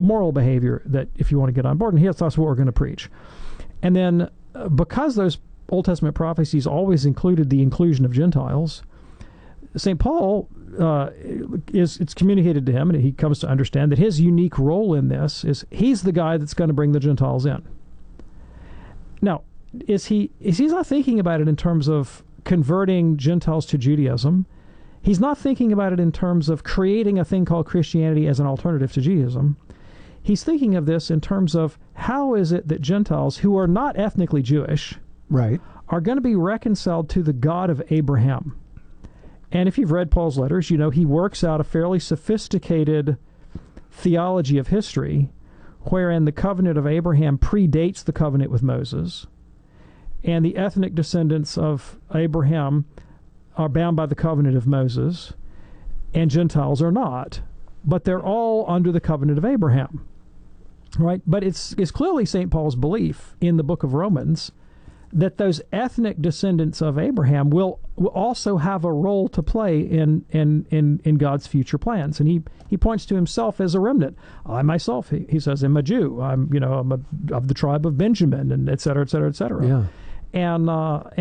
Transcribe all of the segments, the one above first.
moral behavior that if you want to get on board, and that's what we're going to preach. And then because those Old Testament prophecies always included the inclusion of Gentiles, St. Paul, it's communicated to him, and he comes to understand that his unique role in this is he's the guy that's going to bring the Gentiles in. Now, is he's not thinking about it in terms of converting Gentiles to Judaism. He's not thinking about it in terms of creating a thing called Christianity as an alternative to Judaism. He's thinking of this in terms of how is it that Gentiles who are not ethnically Jewish right. are going to be reconciled to the God of Abraham. And if you've read Paul's letters, you know he works out a fairly sophisticated theology of history wherein the covenant of Abraham predates the covenant with Moses, and the ethnic descendants of Abraham are bound by the covenant of Moses, and Gentiles are not, but they're all under the covenant of Abraham, right? But it's clearly St. Paul's belief in the book of Romans that those ethnic descendants of Abraham will also have a role to play in God's future plans. And he points to himself as a remnant. I myself, he says, am a Jew. I'm of the tribe of Benjamin, and et cetera, et cetera, et cetera. Yeah. And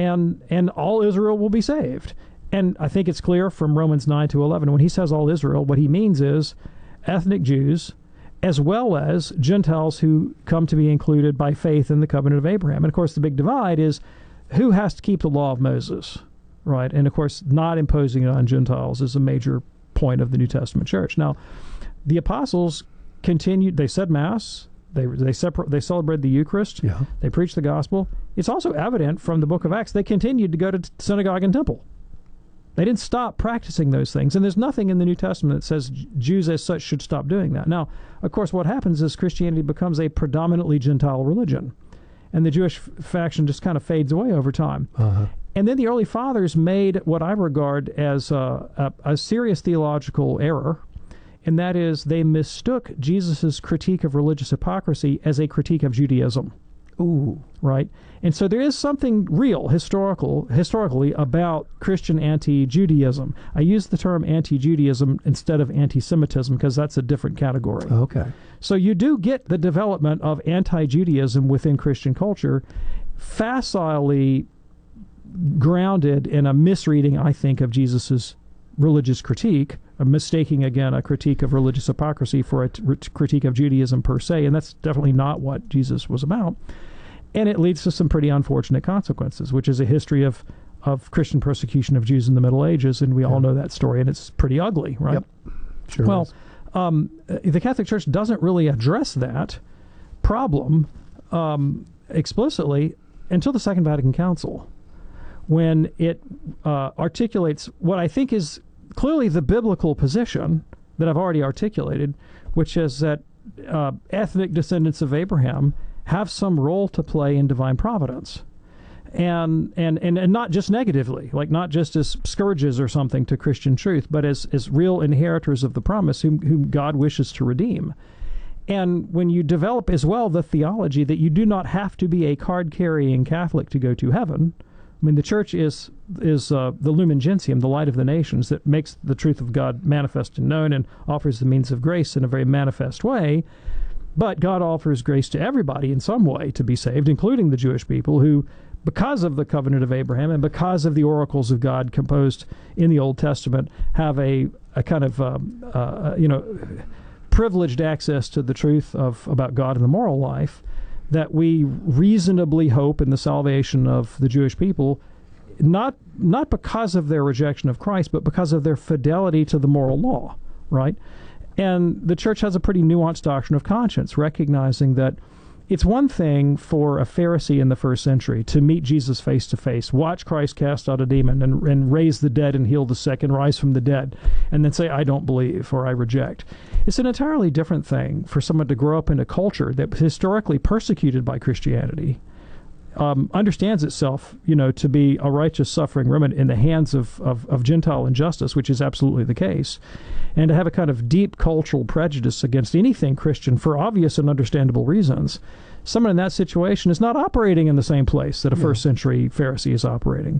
all Israel will be saved. And I think it's clear from Romans 9 to 11, when he says all Israel, what he means is ethnic Jews as well as Gentiles who come to be included by faith in the covenant of Abraham. And, of course, the big divide is who has to keep the law of Moses, right? And, of course, not imposing it on Gentiles is a major point of the New Testament church. Now, the apostles continued, they said Mass, they celebrated the Eucharist, yeah. They preached the gospel. It's also evident from the book of Acts they continued to go to synagogue and temple. They didn't stop practicing those things, and there's nothing in the New Testament that says Jews as such should stop doing that. Now, of course, what happens is Christianity becomes a predominantly Gentile religion, and the Jewish faction just kind of fades away over time. Uh-huh. And then the early fathers made what I regard as a serious theological error, and that is they mistook Jesus' critique of religious hypocrisy as a critique of Judaism. Ooh. Right? And so there is something real, historically, about Christian anti-Judaism. I use the term anti-Judaism instead of anti-Semitism because that's a different category. Okay. So you do get the development of anti-Judaism within Christian culture, facilely grounded in a misreading, I think, of Jesus' religious critique, mistaking, again, a critique of religious hypocrisy for a critique of Judaism per se, and that's definitely not what Jesus was about. And it leads to some pretty unfortunate consequences, which is a history of Christian persecution of Jews in the Middle Ages, and we all know that story, and it's pretty ugly, right? Yep. Sure well, is. The Catholic Church doesn't really address that problem explicitly until the Second Vatican Council, when it articulates what I think is clearly the biblical position that I've already articulated, which is that ethnic descendants of Abraham have some role to play in divine providence, and not just negatively, like not just as scourges or something to Christian truth, but as real inheritors of the promise whom God wishes to redeem. And when you develop as well the theology that you do not have to be a card-carrying Catholic to go to heaven. I mean, the Church is the Lumen Gentium, the light of the nations, that makes the truth of God manifest and known and offers the means of grace in a very manifest way. But God offers grace to everybody in some way to be saved, including the Jewish people who, because of the covenant of Abraham and because of the oracles of God composed in the Old Testament, have a kind of privileged access to the truth about God and the moral life, that we reasonably hope in the salvation of the Jewish people, not because of their rejection of Christ, but because of their fidelity to the moral law, right? And the Church has a pretty nuanced doctrine of conscience, recognizing that it's one thing for a Pharisee in the first century to meet Jesus face to face, watch Christ cast out a demon and raise the dead and heal the sick and rise from the dead, and then say, I don't believe or I reject. It's an entirely different thing for someone to grow up in a culture that was historically persecuted by Christianity, understands itself, to be a righteous suffering remnant in the hands of Gentile injustice, which is absolutely the case, and to have a kind of deep cultural prejudice against anything Christian for obvious and understandable reasons. Someone in that situation is not operating in the same place that a first century Pharisee is operating.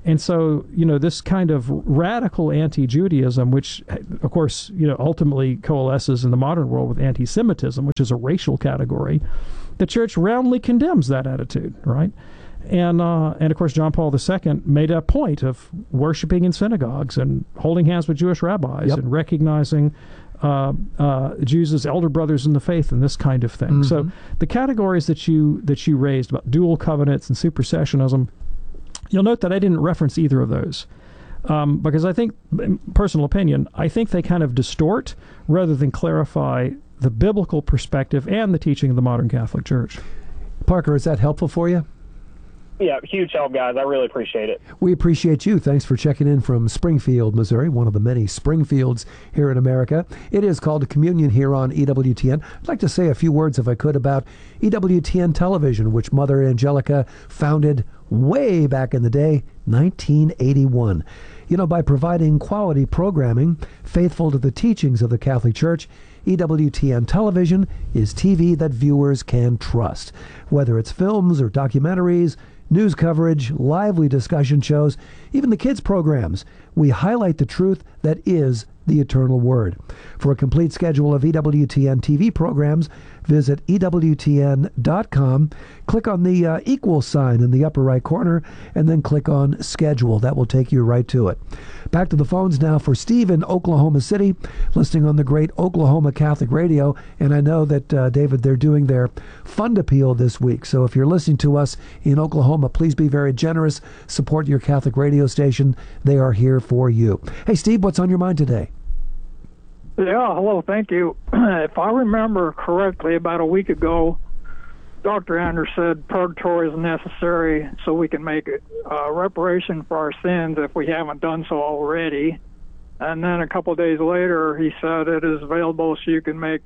And so, this kind of radical anti-Judaism, which, of course, ultimately coalesces in the modern world with anti-Semitism, which is a racial category, the church roundly condemns that attitude, right? And of course, John Paul II made a point of worshiping in synagogues and holding hands with Jewish rabbis and recognizing Jews as elder brothers in the faith and this kind of thing. Mm-hmm. So the categories that you raised about dual covenants and supersessionism, you'll note that I didn't reference either of those because I think, personal opinion, I think they kind of distort rather than clarify the biblical perspective and the teaching of the modern Catholic Church. Parker, is that helpful for you? Yeah, huge help, guys. I really appreciate it. We appreciate you. Thanks for checking in from Springfield, Missouri, one of the many Springfields here in America. It is called Communion here on EWTN. I'd like to say a few words, if I could, about EWTN Television, which Mother Angelica founded way back in the day, 1981. By providing quality programming faithful to the teachings of the Catholic Church, EWTN Television is TV that viewers can trust. Whether it's films or documentaries, news coverage, lively discussion shows, even the kids' programs, we highlight the truth that is the eternal Word. For a complete schedule of EWTN TV programs, visit EWTN.com, click on the equal sign in the upper right corner, and then click on Schedule. That will take you right to it. Back to the phones now for Steve in Oklahoma City, listening on the great Oklahoma Catholic Radio. And I know that, David, they're doing their fund appeal this week. So if you're listening to us in Oklahoma, please be very generous. Support your Catholic radio station. They are here for you. Hey, Steve, what's on your mind today? Yeah, hello, thank you. If I remember correctly, about a week ago, Dr. Anders said purgatory is necessary so we can make reparation for our sins if we haven't done so already. And then a couple of days later, he said it is available so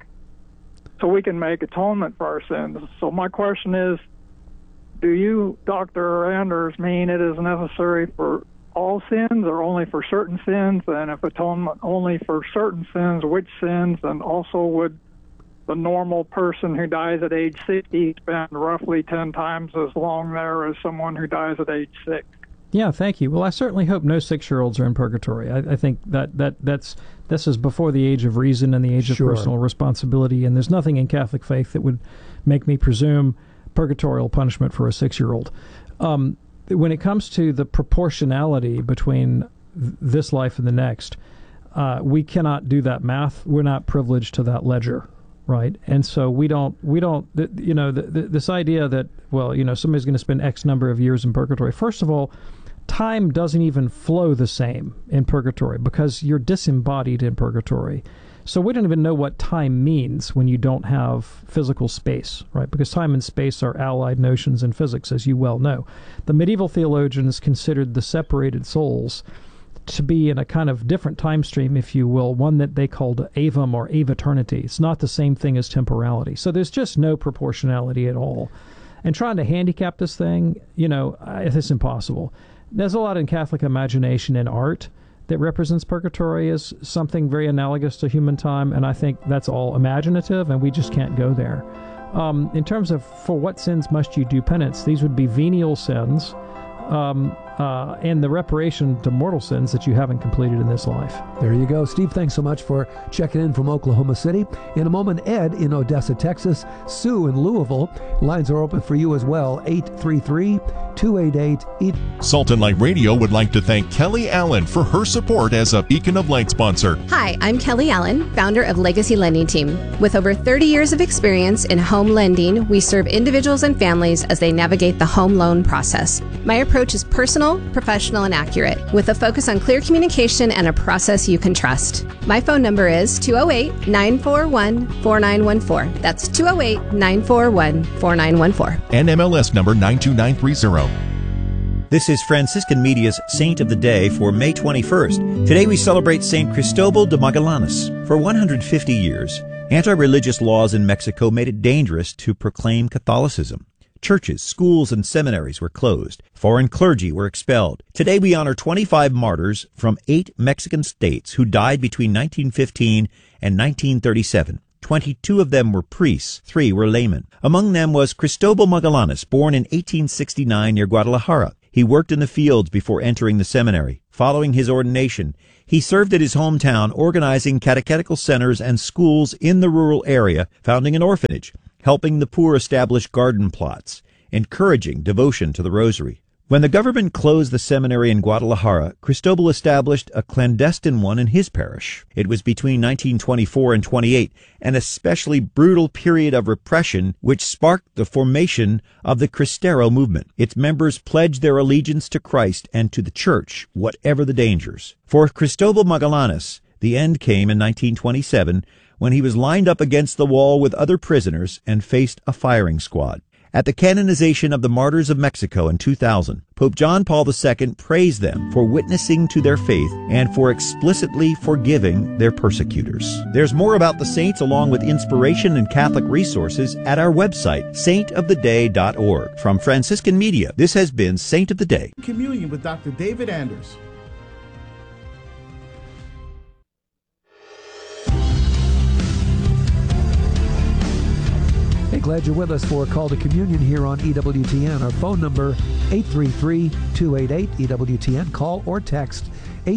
we can make atonement for our sins. So my question is, do you, Dr. Anders, mean it is necessary for all sins or only for certain sins? And if atonement only for certain sins, which sins? And also, would the normal person who dies at age 60 spend roughly 10 times as long there as someone who dies at age 6? Yeah, thank you. Well, I certainly hope no 6-year-olds are in purgatory. I think this is before the age of reason and the age of personal responsibility, and there's nothing in Catholic faith that would make me presume purgatorial punishment for a 6-year-old. When it comes to the proportionality between this life and the next, we cannot do that math. We're not privileged to that ledger, right? And so we don't. This idea that somebody's going to spend X number of years in purgatory. First of all, time doesn't even flow the same in purgatory because you're disembodied in purgatory. So we don't even know what time means when you don't have physical space, right? Because time and space are allied notions in physics, as you well know. The medieval theologians considered the separated souls to be in a kind of different time stream, if you will, one that they called avum or aveternity. It's not the same thing as temporality. So there's just no proportionality at all. And trying to handicap this thing, it's impossible. There's a lot in Catholic imagination and art that represents purgatory as something very analogous to human time, and I think that's all imaginative, and we just can't go there. In terms of for what sins must you do penance, these would be venial sins, and the reparation to mortal sins that you haven't completed in this life. There you go. Steve, thanks so much for checking in from Oklahoma City. In a moment, Ed in Odessa, Texas, Sue in Louisville. Lines are open for you as well, 833-288. Salt and Light Radio would like to thank Kelly Allen for her support as a Beacon of Light sponsor. Hi, I'm Kelly Allen, founder of Legacy Lending Team. With over 30 years of experience in home lending, we serve individuals and families as they navigate the home loan process. My approach is personal, professional, and accurate, with a focus on clear communication and a process you can trust. My phone number is 208-941-4914. That's 208-941-4914. NMLS number 92930. This is Franciscan Media's Saint of the Day for May 21st. Today we celebrate Saint Cristobal de Magallanes. For 150 years, anti-religious laws in Mexico made it dangerous to proclaim Catholicism. Churches, schools, and seminaries were closed. Foreign clergy were expelled. Today we honor 25 martyrs from 8 Mexican states who died between 1915 and 1937. 22 of them were priests, 3 were laymen. Among them was Cristobal Magallanes, born in 1869 near Guadalajara. He worked in the fields before entering the seminary. Following his ordination, he served at his hometown organizing catechetical centers and schools in the rural area, founding an orphanage, helping the poor establish garden plots, encouraging devotion to the rosary. When the government closed the seminary in Guadalajara, Cristobal established a clandestine one in his parish. It was between 1924 and 28, an especially brutal period of repression which sparked the formation of the Cristero movement. Its members pledged their allegiance to Christ and to the Church, whatever the dangers. For Cristobal Magallanes, the end came in 1927 when he was lined up against the wall with other prisoners and faced a firing squad. At the canonization of the martyrs of Mexico in 2000, Pope John Paul II praised them for witnessing to their faith and for explicitly forgiving their persecutors. There's more about the saints along with inspiration and Catholic resources at our website, saintoftheday.org. From Franciscan Media, this has been Saint of the Day. Communion with Dr. David Anders. Hey, glad you're with us for a call to communion here on EWTN. Our phone number, 833-288-EWTN. Call or text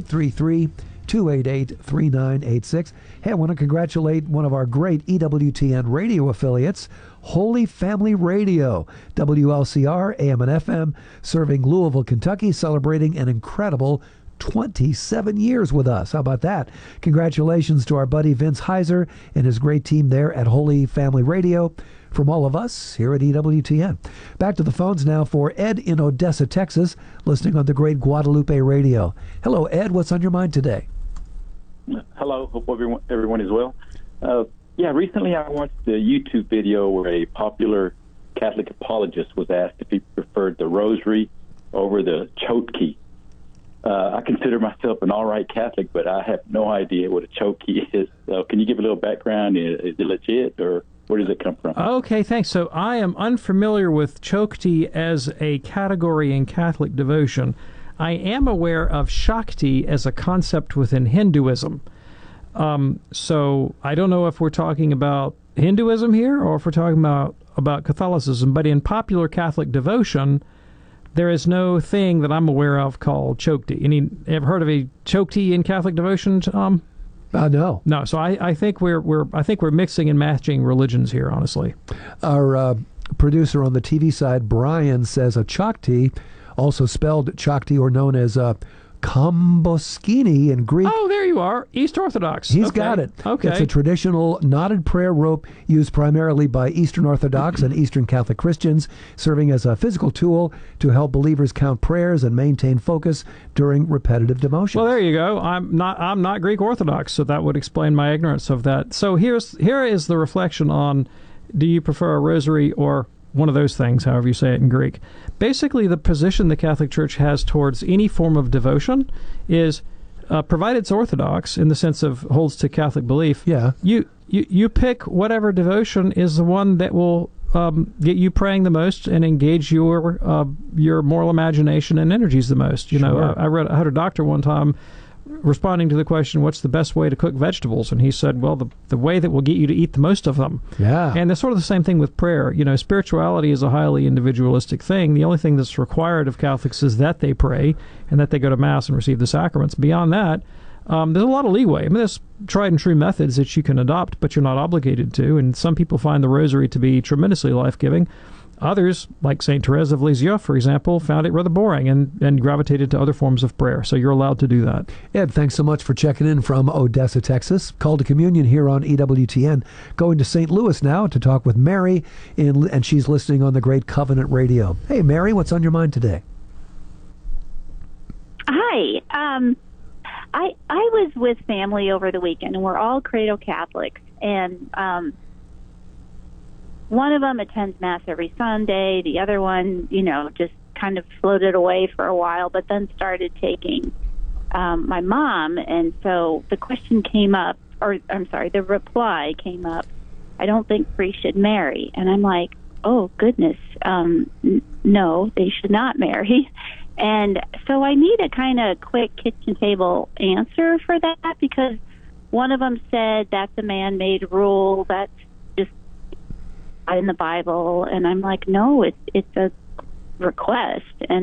833-288-3986. Hey, I want to congratulate one of our great EWTN radio affiliates, Holy Family Radio, WLCR, AM and FM, serving Louisville, Kentucky, celebrating an incredible 27 years with us. How about that? Congratulations to our buddy Vince Heiser and his great team there at Holy Family Radio. From all of us here at EWTN. Back to the phones now for Ed in Odessa, Texas, listening on the great Guadalupe Radio. Hello, Ed. What's on your mind today? Hello. Hope everyone is well. Recently I watched a YouTube video where a popular Catholic apologist was asked if he preferred the rosary over the chotki. I consider myself an all-right Catholic, but I have no idea what a chotki is. So can you give a little background? Is it legit, or where does it come from? Okay, thanks. So I am unfamiliar with Chokti as a category in Catholic devotion. I am aware of Shakti as a concept within Hinduism. So I don't know if we're talking about Hinduism here or if we're talking about Catholicism, but in popular Catholic devotion, there is no thing that I'm aware of called Chokti. Ever heard of a Chokti in Catholic devotion, Tom? No. No, so I think we're mixing and matching religions here, honestly. Our producer on the TV side, Brian, says a Chakti, also spelled Chakti or known as Kamboskini in Greek. Oh, there you are. East Orthodox. He's got it. Okay. It's a traditional knotted prayer rope used primarily by Eastern Orthodox and Eastern Catholic Christians, serving as a physical tool to help believers count prayers and maintain focus during repetitive devotions. Well, there you go. I'm not Greek Orthodox, so that would explain my ignorance of that. So here is the reflection on: do you prefer a rosary or one of those things, however you say it in Greek? Basically, the position the Catholic Church has towards any form of devotion is, provided it's orthodox in the sense of holds to Catholic belief. Yeah. You pick whatever devotion is the one that will get you praying the most and engage your moral imagination and energies the most. You know, I heard a doctor one time responding to the question, what's the best way to cook vegetables? And he said, well, the way that will get you to eat the most of them. Yeah. And it's sort of the same thing with prayer. You know, spirituality is a highly individualistic thing. The only thing that's required of Catholics is that they pray and that they go to Mass and receive the sacraments. Beyond that, there's a lot of leeway. I mean, there's tried and true methods that you can adopt, but you're not obligated to. And some people find the rosary to be tremendously life-giving. Others, like St. Therese of Lisieux, for example, found it rather boring and gravitated to other forms of prayer. So you're allowed to do that. Ed, thanks so much for checking in from Odessa, Texas. Call to communion here on EWTN. Going to St. Louis now to talk with Mary, and she's listening on the Great Covenant Radio. Hey, Mary, what's on your mind today? Hi. I was with family over the weekend, and we're all Credo Catholics, and one of them attends Mass every Sunday. The other one, just kind of floated away for a while, but then started taking my mom. And so the question came up, the reply came up, I don't think priests should marry. And I'm like, oh, goodness, no, they should not marry. And so I need a kind of quick kitchen table answer for that, because one of them said that's a man-made rule, that's in the Bible, and I'm like, no, it's a request and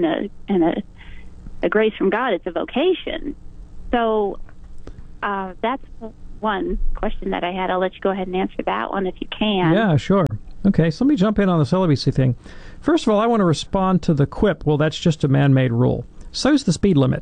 a grace from God. It's a vocation. So that's one question that I had. I'll let you go ahead and answer that one if you can. Yeah, sure. Okay, so let me jump in on the celibacy thing. First of all, I want to respond to the quip, well, that's just a man-made rule. So's the speed limit.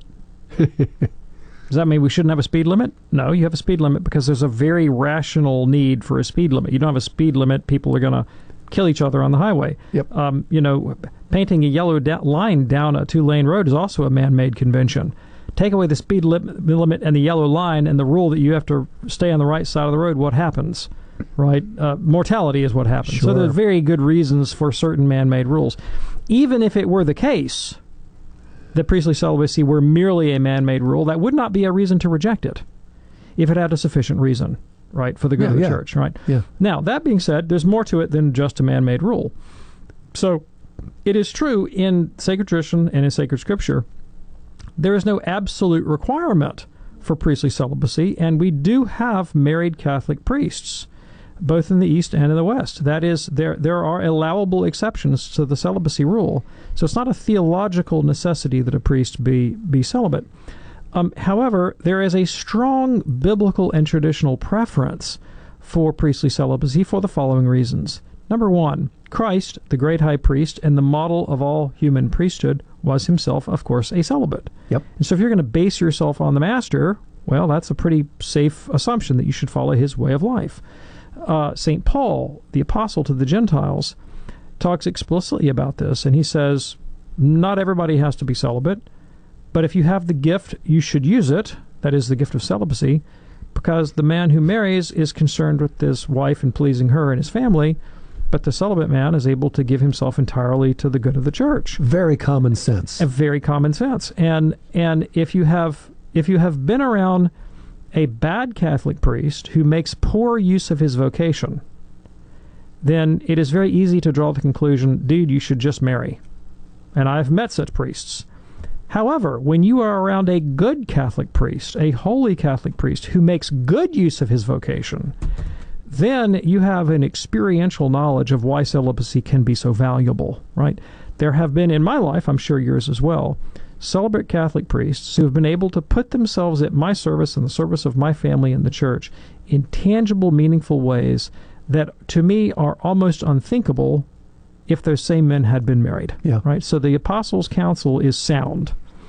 Does that mean we shouldn't have a speed limit? No, you have a speed limit because there's a very rational need for a speed limit. You don't have a speed limit, people are going to kill each other on the highway. Yep. Painting a yellow line down a two-lane road is also a man-made convention. Take away the speed limit and the yellow line and the rule that you have to stay on the right side of the road, what happens? Right? Mortality is what happens. Sure. So there are very good reasons for certain man-made rules. Even if it were the case that priestly celibacy were merely a man-made rule, that would not be a reason to reject it if it had a sufficient reason, right, for the good of the church, right? Yeah. Now, that being said, there's more to it than just a man-made rule. So it is true in sacred tradition and in sacred scripture, there is no absolute requirement for priestly celibacy, and we do have married Catholic priests, both in the East and in the West. That is, there are allowable exceptions to the celibacy rule. So it's not a theological necessity that a priest be celibate. However, there is a strong biblical and traditional preference for priestly celibacy for the following reasons. Number one, Christ, the great high priest and the model of all human priesthood, was himself, of course, a celibate. Yep. And so if you're going to base yourself on the master, well, that's a pretty safe assumption that you should follow his way of life. St. Paul, the apostle to the Gentiles, talks explicitly about this, and he says, not everybody has to be celibate, but if you have the gift, you should use it, that is the gift of celibacy, because the man who marries is concerned with his wife and pleasing her and his family, but the celibate man is able to give himself entirely to the good of the church. Very common sense. Very common sense. And if you have been around a bad Catholic priest who makes poor use of his vocation, then it is very easy to draw the conclusion, dude, you should just marry. And I've met such priests. However, when you are around a good Catholic priest, a holy Catholic priest who makes good use of his vocation, then you have an experiential knowledge of why celibacy can be so valuable, right? There have been, in my life, I'm sure yours as well, celibate Catholic priests who have been able to put themselves at my service and the service of my family and the church in tangible, meaningful ways that, to me, are almost unthinkable if those same men had been married, right? So the Apostles' Counsel is sound.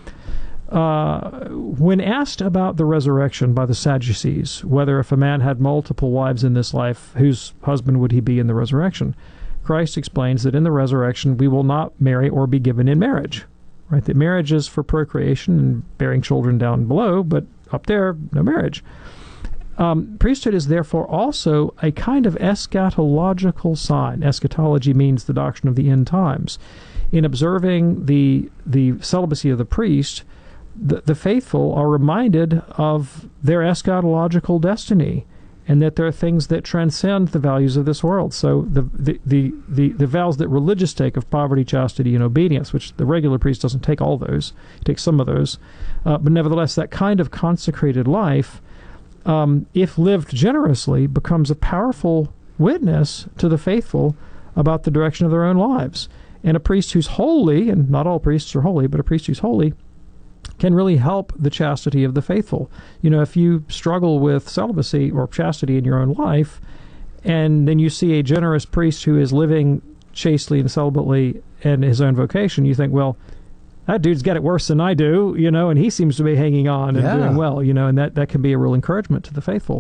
When asked about the resurrection by the Sadducees, whether if a man had multiple wives in this life, whose husband would he be in the resurrection? Christ explains that in the resurrection we will not marry or be given in marriage, right? That marriage is for procreation and bearing children down below, but up there, no marriage. Priesthood is therefore also a kind of eschatological sign. Eschatology means the doctrine of the end times. In observing the celibacy of the priest, the faithful are reminded of their eschatological destiny, and that there are things that transcend the values of this world. So the vows that religious take of poverty, chastity, and obedience, which the regular priest doesn't take all those, he takes some of those, but nevertheless, that kind of consecrated life, if lived generously, becomes a powerful witness to the faithful about the direction of their own lives. And a priest who's holy, and not all priests are holy, but a priest who's holy, can really help the chastity of the faithful. You know, if you struggle with celibacy or chastity in your own life, and then you see a generous priest who is living chastely and celibately in his own vocation, you think, well, that dude's got it worse than I do, you know, and he seems to be hanging on and doing well, you know, and that can be a real encouragement to the faithful.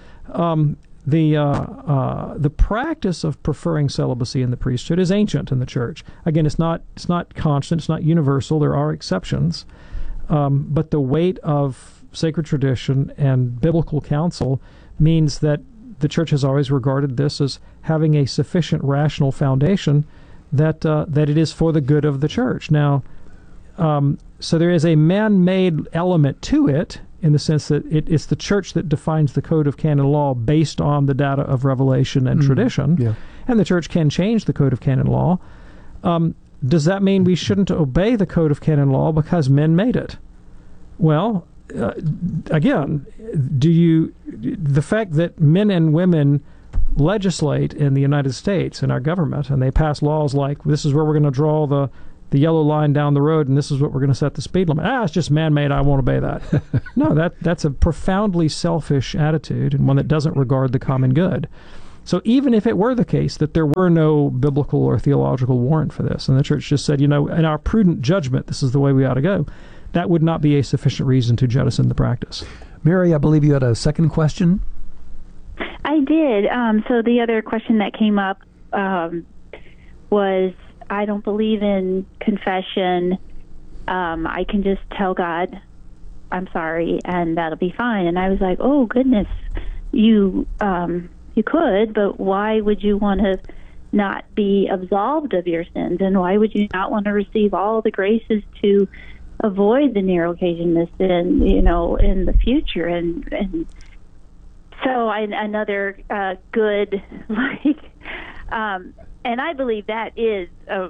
The practice of preferring celibacy in the priesthood is ancient in the church. Again, it's not constant, it's not universal. There are exceptions, but the weight of sacred tradition and biblical counsel means that the church has always regarded this as having a sufficient rational foundation that it is for the good of the church. Now, so there is a man-made element to it, in the sense that it's the church that defines the code of canon law based on the data of revelation and tradition, and the church can change the code of canon law. Does that mean we shouldn't obey the code of canon law because men made it? Well, again, the fact that men and women legislate in the United States, in our government, and they pass laws like, this is where we're going to draw the yellow line down the road, and this is what we're going to set the speed limit. It's just man-made. I won't obey that. No, that's a profoundly selfish attitude, and one that doesn't regard the common good. So even if it were the case that there were no biblical or theological warrant for this, and the church just said, in our prudent judgment, this is the way we ought to go, that would not be a sufficient reason to jettison the practice. Mary, I believe you had a second question? I did. So the other question that came up was, I don't believe in confession. I can just tell God, I'm sorry, and that'll be fine. And I was like, oh, goodness, you could, but why would you want to not be absolved of your sins? And why would you not want to receive all the graces to avoid the narrow occasion of sin, in the future? And so another good, and I believe that is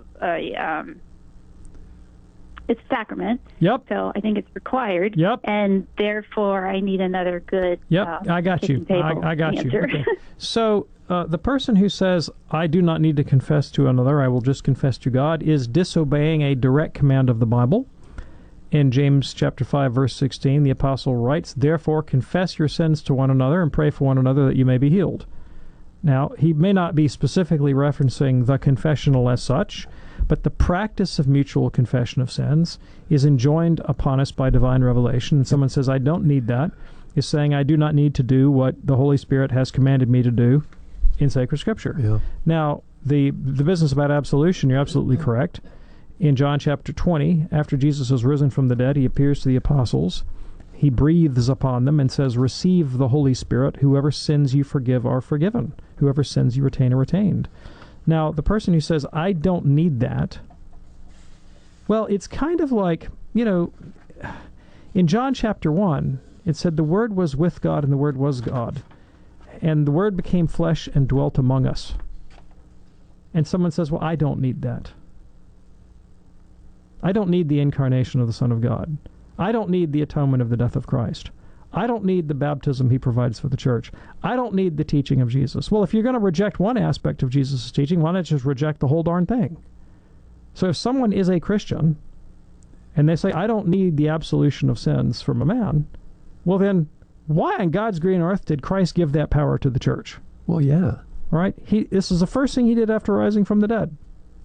it's a sacrament. Yep. So I think it's required. Yep. And therefore, I need another good. Yep. I got you. I got you. Okay. So the person who says, "I do not need to confess to another; I will just confess to God," is disobeying a direct command of the Bible. In James chapter 5, verse 16, the apostle writes, "Therefore confess your sins to one another and pray for one another that you may be healed." Now, he may not be specifically referencing the confessional as such, but the practice of mutual confession of sins is enjoined upon us by divine revelation. And someone says, "I don't need that," is saying, "I do not need to do what the Holy Spirit has commanded me to do in sacred Scripture." Yeah. Now, the business about absolution, you're absolutely correct. In John chapter 20, after Jesus is risen from the dead, he appears to the apostles. He breathes upon them and says, "Receive the Holy Spirit. Whoever sins you forgive are forgiven. Whoever sins you retain are retained." Now, the person who says, "I don't need that," well, it's kind of like, in John chapter 1, it said, "The Word was with God, and the Word was God. And the Word became flesh and dwelt among us." And someone says, "Well, I don't need that. I don't need the incarnation of the Son of God. I don't need the atonement of the death of Christ. I don't need the baptism he provides for the church. I don't need the teaching of Jesus." Well, if you're going to reject one aspect of Jesus' teaching, why not just reject the whole darn thing? So if someone is a Christian and they say, "I don't need the absolution of sins from a man," well then, why on God's green earth did Christ give that power to the church? Well, yeah. Right? This is the first thing he did after rising from the dead.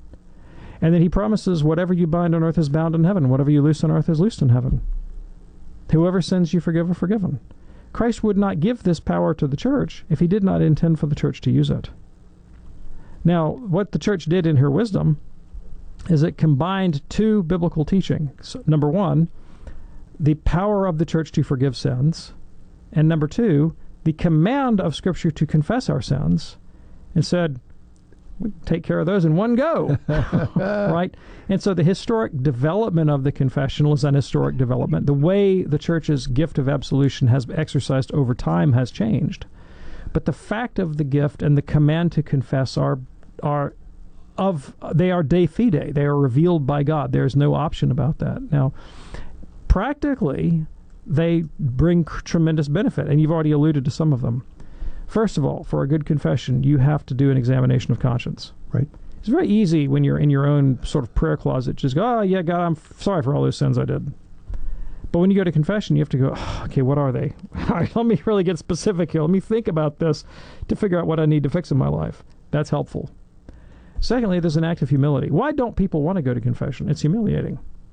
And then he promises, "Whatever you bind on earth is bound in heaven. Whatever you loose on earth is loosed in heaven. Whoever sins you forgive are forgiven." Christ would not give this power to the church if he did not intend for the church to use it. Now, what the church did in her wisdom is it combined two biblical teachings. Number one, the power of the church to forgive sins. And number two, the command of Scripture to confess our sins, and said, we take care of those in one go. Right? And so the historic development of the confessional is an historic development. The way the church's gift of absolution has exercised over time has changed. But the fact of the gift and the command to confess they are de fide. They are revealed by God. There's no option about that. Now, practically, they bring tremendous benefit, and you've already alluded to some of them. First of all, for a good confession, you have to do an examination of conscience. Right. It's very easy when you're in your own sort of prayer closet, just go, "Oh, yeah, God, I'm sorry for all those sins I did." But when you go to confession, you have to go, "Okay, what are they? All right, let me really get specific here. Let me think about this to figure out what I need to fix in my life." That's helpful. Secondly, there's an act of humility. Why don't people want to go to confession? It's humiliating.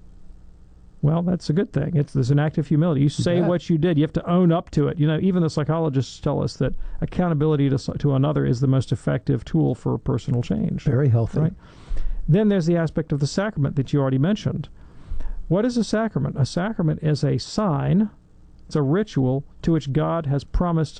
Well, that's a good thing. There's an act of humility. You say what you did. You have to own up to it. Even the psychologists tell us that accountability to another is the most effective tool for personal change. Very healthy. Right? Then there's the aspect of the sacrament that you already mentioned. What is a sacrament? A sacrament is a sign, it's a ritual to which God has promised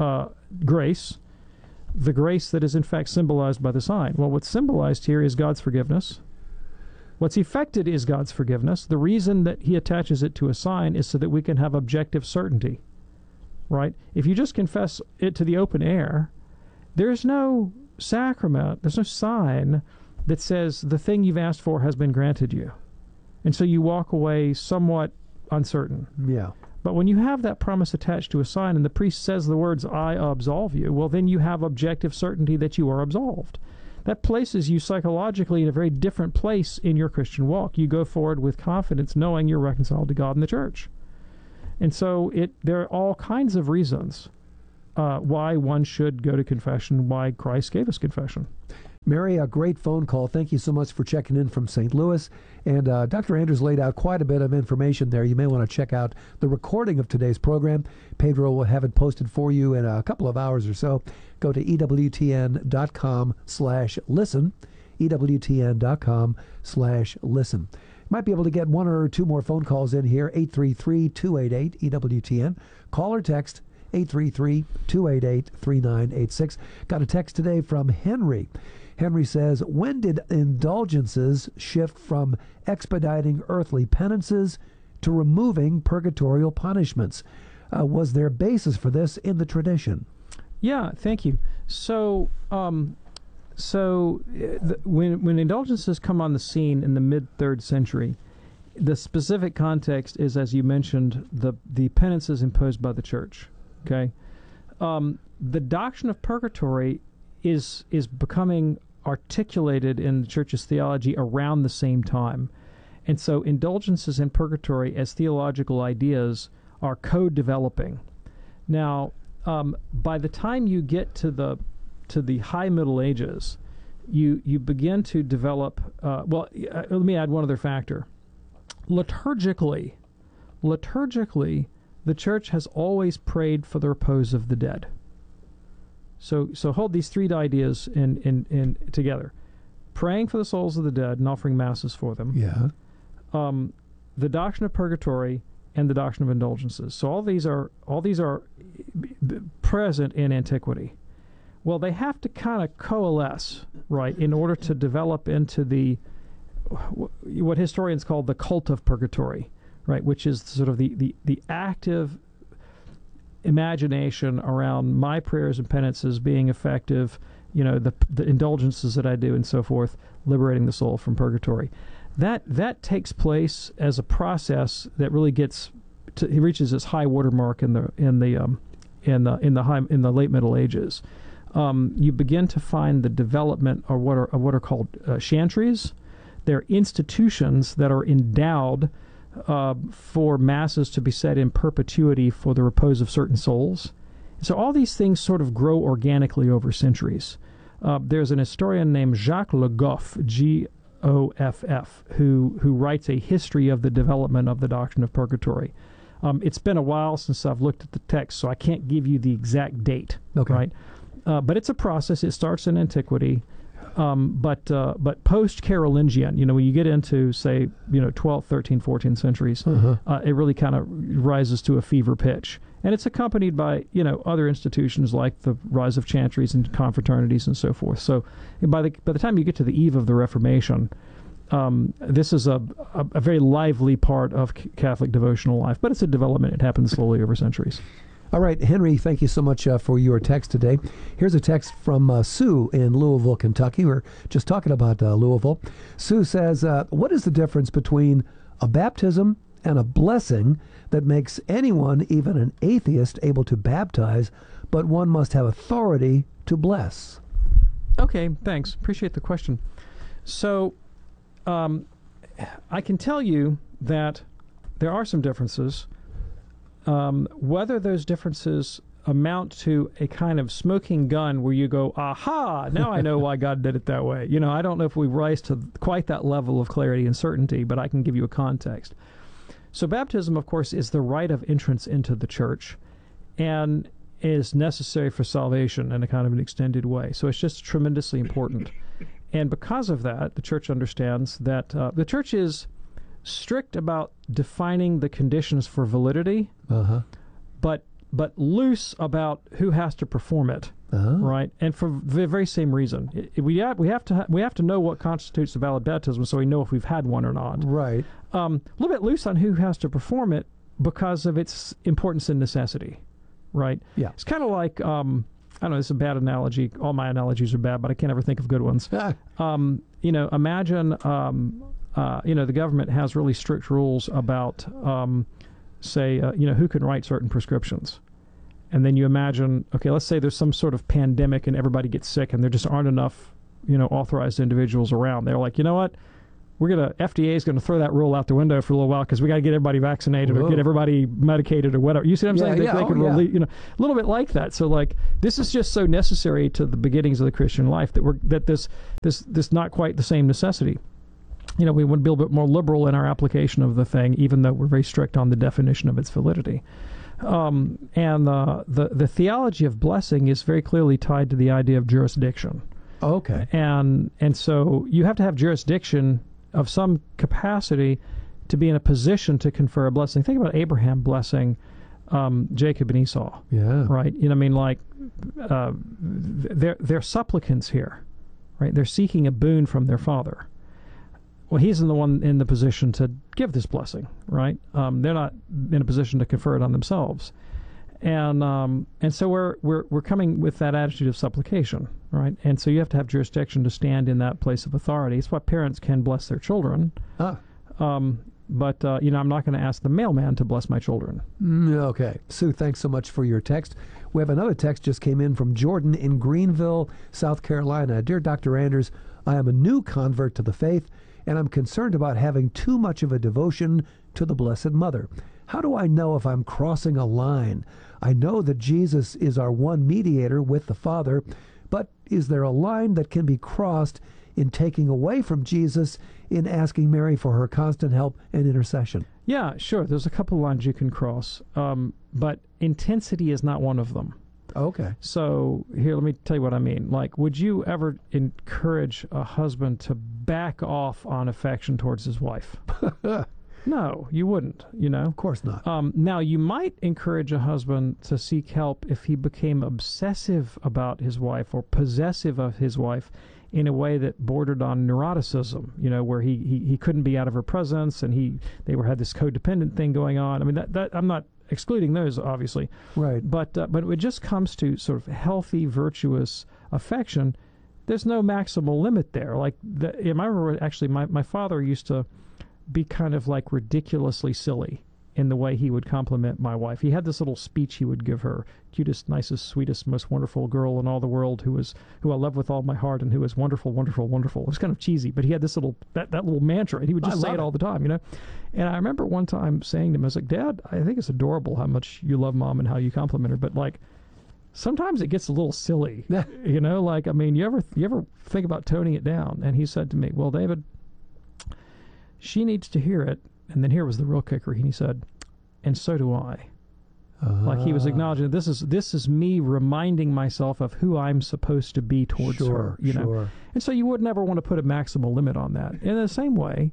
grace, the grace that is in fact symbolized by the sign. Well, what's symbolized here is God's forgiveness. What's effected is God's forgiveness. The reason that he attaches it to a sign is so that we can have objective certainty, right? If you just confess it to the open air, there's no sacrament, there's no sign that says the thing you've asked for has been granted you. And so you walk away somewhat uncertain. Yeah. But when you have that promise attached to a sign and the priest says the words, "I absolve you," well, then you have objective certainty that you are absolved. that places you psychologically in a very different place in your Christian walk. You go forward with confidence, knowing you're reconciled to God and the church. And so there are all kinds of reasons why one should go to confession, why Christ gave us confession. Mary, a great phone call. Thank you so much for checking in from St. Louis. And Dr. Anders laid out quite a bit of information there. You may want to check out the recording of today's program. Pedro will have it posted for you in a couple of hours or so. Go to EWTN.com/listen, EWTN.com/listen. Might be able to get one or two more phone calls in here, 833-288-EWTN. Call or text 833-288-3986. Got a text today from Henry. Henry says, when did indulgences shift from expediting earthly penances to removing purgatorial punishments? Was there basis for this in the tradition? Yeah, thank you. So, when indulgences come on the scene in the mid-3rd century, the specific context is, as you mentioned, the penances imposed by the church. Okay, the doctrine of purgatory is becoming articulated in the church's theology around the same time, and so indulgences and purgatory as theological ideas are co-developing. Now, by the time you get to the High Middle Ages, you begin to develop. Let me add one other factor. Liturgically, the church has always prayed for the repose of the dead. So hold these three ideas in together: praying for the souls of the dead and offering masses for them. Yeah. The doctrine of purgatory and the doctrine of indulgences. So all these are present in antiquity. Well, they have to kind of coalesce, right, in order to develop into what historians call the cult of purgatory, right, which is sort of the active imagination around my prayers and penances being effective, the indulgences that I do and so forth, liberating the soul from purgatory. That takes place as a process that really reaches its high watermark in the late Middle Ages. You begin to find the development of what are called chantries. They're institutions that are endowed for masses to be said in perpetuity for the repose of certain souls. So all these things sort of grow organically over centuries. There's an historian named Jacques Le Goff, Goff, who writes a history of the development of the doctrine of purgatory. It's been a while since I've looked at the text, so I can't give you the exact date. Okay. Right? But it's a process. It starts in antiquity, but post-Carolingian, when you get into, say, 12th, 13th, 14th centuries, it really kind of rises to a fever pitch. And it's accompanied by, other institutions like the rise of chantries and confraternities and so forth. So by the time you get to the eve of the Reformation, this is a very lively part of Catholic devotional life, but it's a development. It happens slowly over centuries. All right, Henry, thank you so much for your text today. Here's a text from Sue in Louisville, Kentucky. We're just talking about Louisville. Sue says, what is the difference between a baptism and a blessing that makes anyone, even an atheist, able to baptize, but one must have authority to bless? Okay, thanks. Appreciate the question. So I can tell you that there are some differences. Whether those differences amount to a kind of smoking gun where you go, aha, now I know why God did it that way. I don't know if we rise to quite that level of clarity and certainty, but I can give you a context. So baptism, of course, is the rite of entrance into the church and is necessary for salvation in a kind of an extended way. So it's just tremendously important. And because of that, the church understands that the church is strict about defining the conditions for validity, but loose about who has to perform it, right? And for the very same reason, we have to know what constitutes a valid baptism, so we know if we've had one or not. Right. A little bit loose on who has to perform it because of its importance and necessity, right? Yeah. It's kind of like I don't know. This is a bad analogy. All my analogies are bad, but I can't ever think of good ones. Imagine. The government has really strict rules about, who can write certain prescriptions. And then you imagine, okay, let's say there's some sort of pandemic and everybody gets sick and there just aren't enough authorized individuals around. They're like, you know what? FDA is going to throw that rule out the window for a little while because we got to get everybody vaccinated or get everybody medicated or whatever. You see what I'm saying? They can release, a little bit like that. So like this is just so necessary to the beginnings of the Christian life that this not quite the same necessity. We would be a little bit more liberal in our application of the thing, even though we're very strict on the definition of its validity. And the theology of blessing is very clearly tied to the idea of jurisdiction. Okay. And so you have to have jurisdiction of some capacity to be in a position to confer a blessing. Think about Abraham blessing Jacob and Esau. Yeah. Right? They're supplicants here, right? They're seeking a boon from their father. Well, he's the one in the position to give this blessing, right? They're not in a position to confer it on themselves. And so we're coming with that attitude of supplication, right? And so you have to have jurisdiction to stand in that place of authority. It's why parents can bless their children. But I'm not going to ask the mailman to bless my children. Okay. Sue, thanks so much for your text. We have another text just came in from Jordan in Greenville, South Carolina. Dear Dr. Anders, I am a new convert to the faith, and I'm concerned about having too much of a devotion to the Blessed Mother. How do I know if I'm crossing a line? I know that Jesus is our one mediator with the Father, but is there a line that can be crossed in taking away from Jesus in asking Mary for her constant help and intercession? Yeah, sure. There's a couple of lines you can cross, but intensity is not one of them. Okay. So here, let me tell you what I mean. Like, would you ever encourage a husband to back off on affection towards his wife? No, you wouldn't, Of course not. Now, you might encourage a husband to seek help if he became obsessive about his wife or possessive of his wife in a way that bordered on neuroticism, where he couldn't be out of her presence and they had this codependent thing going on. I mean, that I'm not excluding those, obviously. Right. But when it just comes to sort of healthy, virtuous affection, there's no maximal limit there. Like, I remember actually my father used to be kind of like ridiculously silly in the way he would compliment my wife. He had this little speech he would give her, cutest, nicest, sweetest, most wonderful girl in all the world, who I love with all my heart and who is wonderful, wonderful, wonderful. It was kind of cheesy, but he had this that little mantra, and he would just say it all the time, And I remember one time saying to him, I was like, Dad, I think it's adorable how much you love Mom and how you compliment her, but like, sometimes it gets a little silly, Like, I mean, you ever think about toning it down? And he said to me, well, David, she needs to hear it. And then here was the real kicker. He said, and so do I. Like he was acknowledging this is me reminding myself of who I'm supposed to be towards her. Sure. And so you would never want to put a maximal limit on that. In the same way,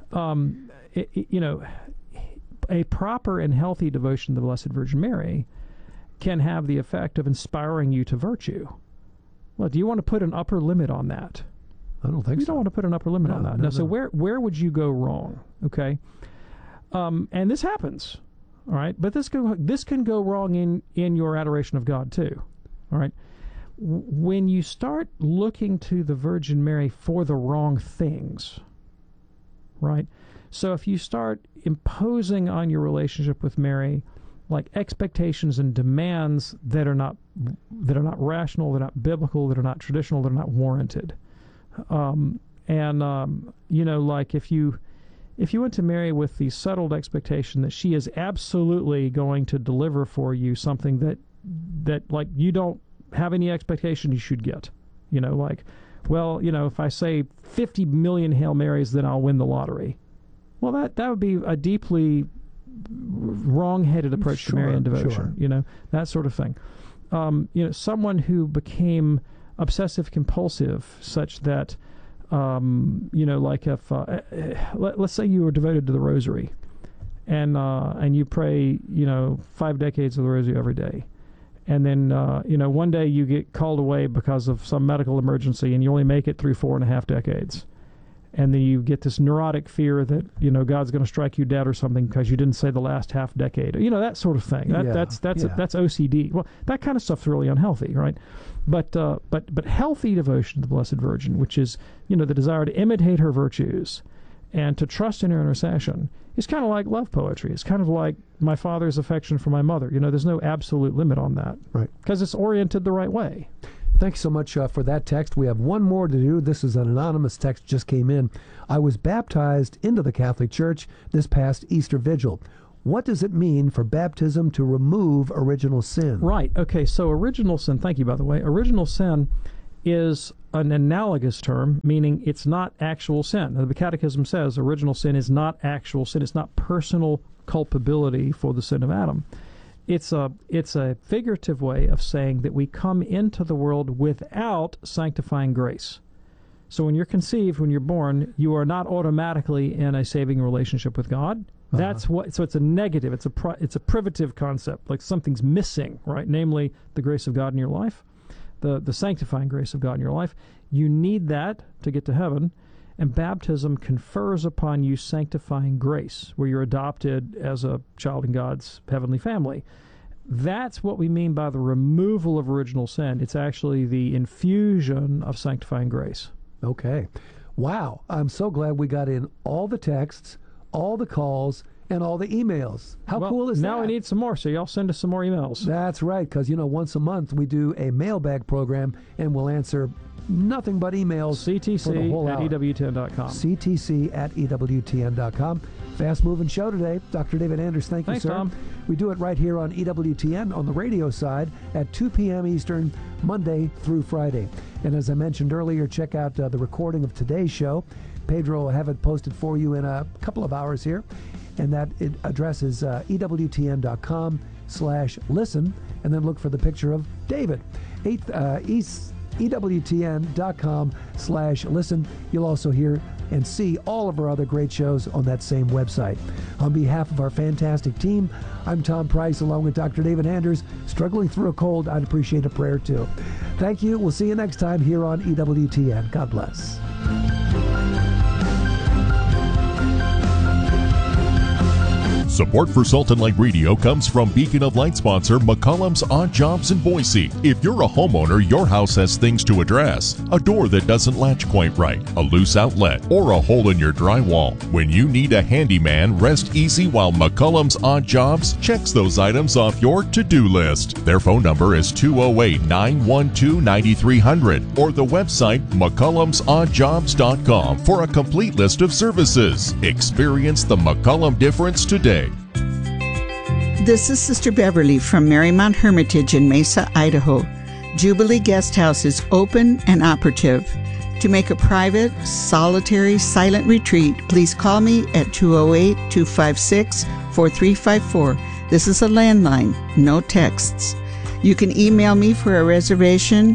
a proper and healthy devotion to the Blessed Virgin Mary can have the effect of inspiring you to virtue. Well, do you want to put an upper limit on that? I don't think so. You don't want to put an upper limit on that. No. So where would you go wrong? Okay, and this happens, all right. But this can go wrong in your adoration of God too, all right. When you start looking to the Virgin Mary for the wrong things, right? So if you start imposing on your relationship with Mary like expectations and demands that are not rational, they're not biblical, that are not traditional, they're not warranted. Like if you went to Mary with the settled expectation that she is absolutely going to deliver for you something that like you don't have any expectation you should get, if I say 50 million Hail Marys, then I'll win the lottery. Well, that would be a deeply wrong-headed approach to Marian devotion, that sort of thing. Someone who became obsessive compulsive such that like if let's say you were devoted to the rosary and you pray 5 decades of the rosary every day, and then one day you get called away because of some medical emergency and you only make it through 4.5 decades, and then you get this neurotic fear that God's going to strike you dead or something because you didn't say the last half decade, that sort of thing. That's OCD. Well, that kind of stuff's really unhealthy, right? But healthy devotion to the Blessed Virgin, which is the desire to imitate her virtues and to trust in her intercession, is kind of like love poetry. It's kind of like my father's affection for my mother. There's no absolute limit on that, right? Because it's oriented the right way. Thanks so much for that text. We have one more to do. This is an anonymous text just came in. I was baptized into the Catholic Church this past Easter Vigil. What does it mean for baptism to remove original sin? Right. Okay, so original sin, thank you, by the way. Original sin is an analogous term, meaning it's not actual sin. Now, the Catechism says original sin is not actual sin. It's not personal culpability for the sin of Adam. It's a figurative way of saying that we come into the world without sanctifying grace. So when you're conceived, when you're born, you are not automatically in a saving relationship with God. That's what. So it's a negative. It's a privative concept, like something's missing, right? Namely, the grace of God in your life, the sanctifying grace of God in your life. You need that to get to heaven, and baptism confers upon you sanctifying grace, where you're adopted as a child in God's heavenly family. That's what we mean by the removal of original sin. It's actually the infusion of sanctifying grace. Okay. Wow. I'm so glad we got in all the texts, all the calls, and all the emails. How cool is that? Now we need some more, so y'all send us some more emails. That's right, because, once a month we do a mailbag program, and we'll answer nothing but emails for the whole hour. CTC@EWTN.com. CTC@EWTN.com. Fast-moving show today. Dr. David Anders, thank you, sir. Tom. We do it right here on EWTN on the radio side at 2 p.m. Eastern, Monday through Friday. And as I mentioned earlier, check out the recording of today's show. Pedro will have it posted for you in a couple of hours here. And that address is EWTN.com/listen. And then look for the picture of David. EWTN.com/listen. You'll also hear and see all of our other great shows on that same website. On behalf of our fantastic team, I'm Tom Price along with Dr. David Anders. Struggling through a cold, I'd appreciate a prayer too. Thank you. We'll see you next time here on EWTN. God bless. Support for Salt and Light Radio comes from Beacon of Light sponsor McCollum's Odd Jobs in Boise. If you're a homeowner, your house has things to address. A door that doesn't latch quite right, a loose outlet, or a hole in your drywall. When you need a handyman, rest easy while McCollum's Odd Jobs checks those items off your to-do list. Their phone number is 208-912-9300 or the website McCollum'sOddJobs.com for a complete list of services. Experience the McCollum difference today. This is Sister Beverly from Marymount Hermitage in Mesa, Idaho. Jubilee Guest House is open and operative. To make a private, solitary, silent retreat, please call me at 208-256-4354. This is a landline, no texts. You can email me for a reservation,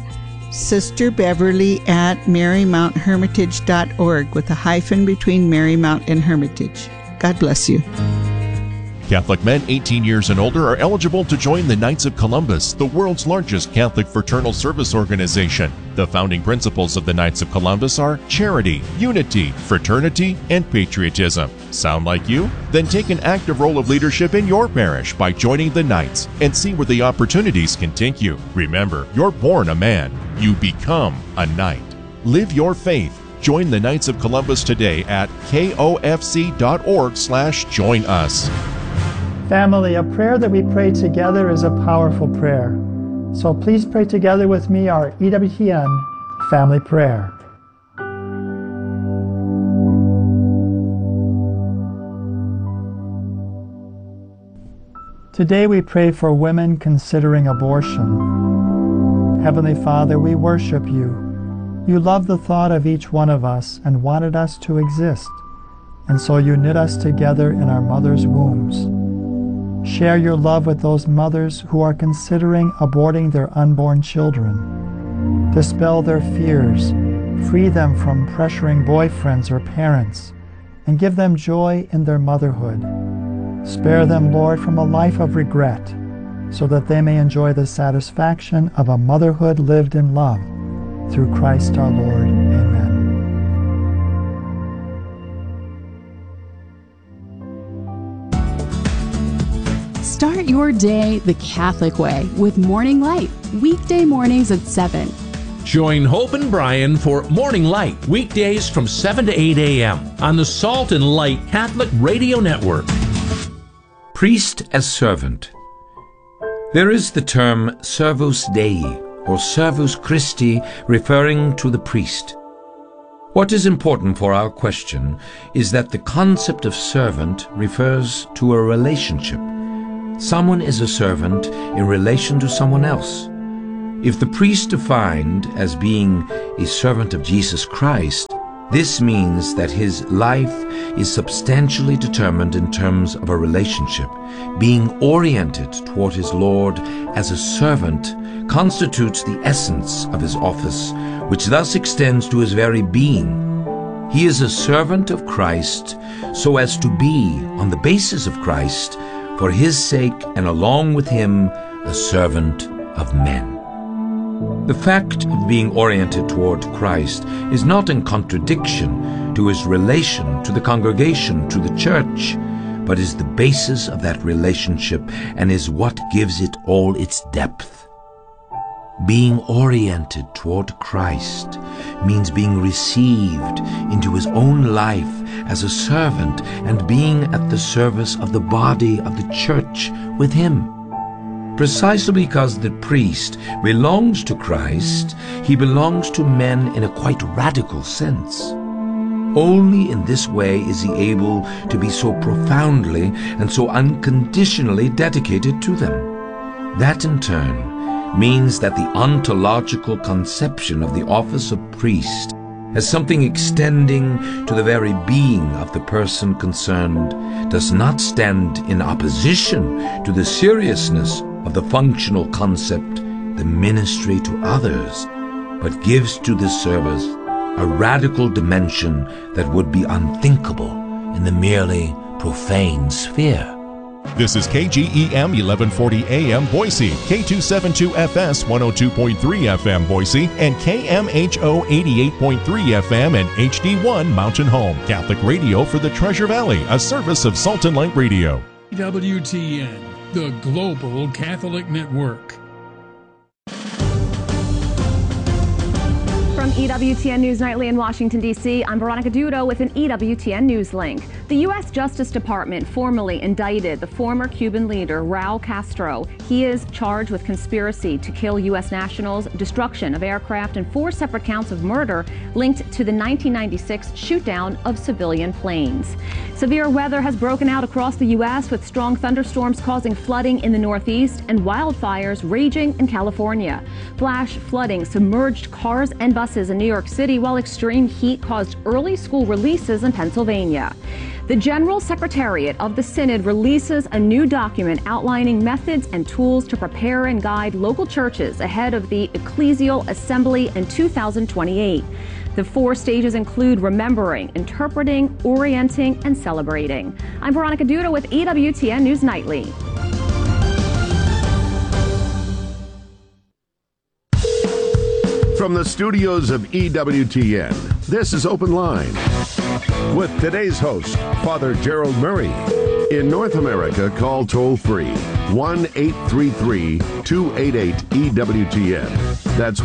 sisterbeverly@marymounthermitage.org with a hyphen between Marymount and Hermitage. God bless you. Catholic men 18 years and older are eligible to join the Knights of Columbus, the world's largest Catholic fraternal service organization. The founding principles of the Knights of Columbus are charity, unity, fraternity, and patriotism. Sound like you? Then take an active role of leadership in your parish by joining the Knights and see where the opportunities can take you. Remember, you're born a man. You become a knight. Live your faith. Join the Knights of Columbus today at kofc.org/join us. Family, a prayer that we pray together is a powerful prayer. So please pray together with me our EWTN family prayer. Today we pray for women considering abortion. Heavenly Father, we worship you. You love the thought of each one of us and wanted us to exist, and so you knit us together in our mother's wombs. Share your love with those mothers who are considering aborting their unborn children. Dispel their fears, free them from pressuring boyfriends or parents, and give them joy in their motherhood. Spare them, Lord, from a life of regret, so that they may enjoy the satisfaction of a motherhood lived in love. Through Christ our Lord. Amen. Start your day the Catholic way with Morning Light, weekday mornings at 7. Join Hope and Brian for Morning Light, weekdays from 7 to 8 a.m. on the Salt and Light Catholic Radio Network. Priest as servant. There is the term Servus Dei, or servus Christi, referring to the priest. What is important for our question is that the concept of servant refers to a relationship. Someone is a servant in relation to someone else. If the priest defined as being a servant of Jesus Christ, this means that his life is substantially determined in terms of a relationship. Being oriented toward his Lord as a servant constitutes the essence of his office, which thus extends to his very being. He is a servant of Christ so as to be, on the basis of Christ, for his sake and along with him, a servant of men. The fact of being oriented toward Christ is not in contradiction to his relation to the congregation, to the church, but is the basis of that relationship and is what gives it all its depth. Being oriented toward Christ means being received into his own life as a servant and being at the service of the body of the church with him. Precisely because the priest belongs to Christ, he belongs to men in a quite radical sense. Only in this way is he able to be so profoundly and so unconditionally dedicated to them. That in turn means that the ontological conception of the office of priest as something extending to the very being of the person concerned does not stand in opposition to the seriousness of the functional concept, the ministry to others, but gives to this service a radical dimension that would be unthinkable in the merely profane sphere. This is KGEM 1140 AM Boise, K272FS 102.3 FM Boise, and KMHO 88.3 FM and HD1 Mountain Home, Catholic radio for the Treasure Valley, a service of Salt and Light Radio. EWTN, the Global Catholic Network. From EWTN News Nightly in Washington, D.C., I'm Veronica Dudo with an EWTN News link. The U.S. Justice Department formally indicted the former Cuban leader, Raul Castro. He is charged with conspiracy to kill U.S. nationals, destruction of aircraft, and 4 separate counts of murder linked to the 1996 shoot-down of civilian planes. Severe weather has broken out across the U.S., with strong thunderstorms causing flooding in the Northeast and wildfires raging in California. Flash flooding submerged cars and buses in New York City, while extreme heat caused early school releases in Pennsylvania. The General Secretariat of the Synod releases a new document outlining methods and tools to prepare and guide local churches ahead of the Ecclesial Assembly in 2028. The 4 stages include remembering, interpreting, orienting, and celebrating. I'm Veronica Duda with EWTN News Nightly. From the studios of EWTN, this is Open Line with today's host, Father Gerald Murray. In North America, call toll-free 1-833-288-EWTN. That's